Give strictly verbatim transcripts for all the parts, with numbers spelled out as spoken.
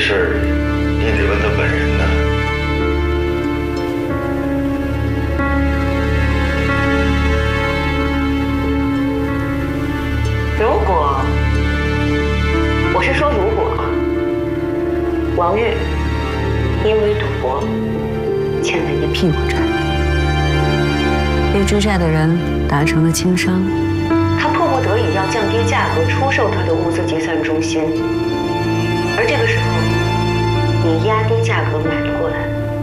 事儿，你得问他本人呢。 如果，我是说如果，王月因为赌博欠了一屁股债， 被追债的人达成了轻伤， 他迫不得已要降低价格出售他的物资结算中心，而这个时候，你压低价格买了过来。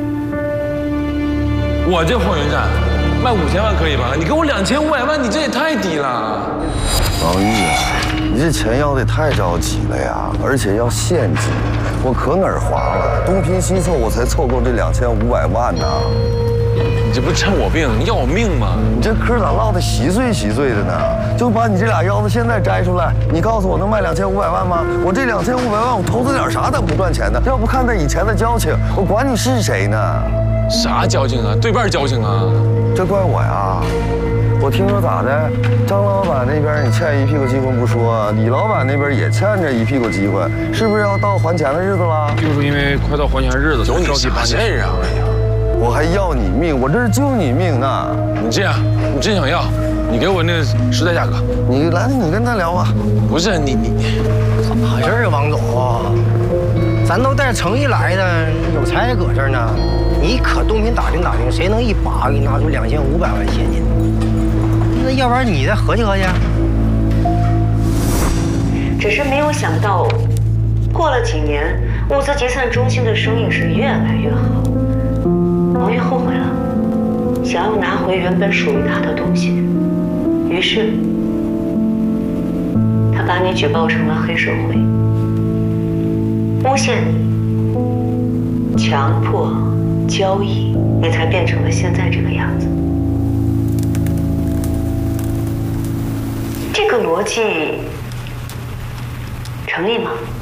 我这货源站卖五千万可以吧？你给我两千五百万，你这也太低了。 王玉，你这钱要的也太着急了呀，而且要现金，我可哪儿花了，东拼西凑我才凑够这两千五百万呢。 你这不趁我病，你要我命吗？ 你这嗑咋唠得稀碎稀碎的呢？就把你这俩腰子现在摘出来，你告诉我能卖两千五百万吗？我这两千五百万，我投资点啥咱不赚钱的？要不看在以前的交情，我管你是谁呢？ 啥交情啊？对半交情啊？ 这怪我呀？我听说咋的？张老板那边你欠一屁股积分不说，李老板那边也欠着一屁股积分，是不是要到还钱的日子了？ 就是因为快到还钱日子， 有你啥事儿啊？哎呀， 我还要你命，我这是救你命呢。 你这样，你真想要，你给我那个实在价格。 你来，你跟他聊吧。 不是你你你， 咋事儿啊，王总啊？咱都带着诚意来的，有才搁这儿呢。你可东拼打听打听，谁能一把给你拿出两千五百万现金？那要不然你再合计合计。 只是没有想到，过了几年，物资结算中心的生意是越来越好。王玉后悔了，想要拿回原本属于他的东西，于是他把你举报成了黑社会，诬陷你，强迫交易，你才变成了现在这个样子。这个逻辑成立吗？